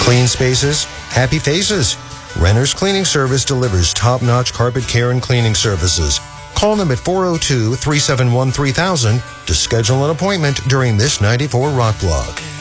Clean spaces, happy faces. Renner's Cleaning Service delivers top-notch carpet care and cleaning services. Call them at 402-371-3000 to schedule an appointment during this 94 Rock Blog.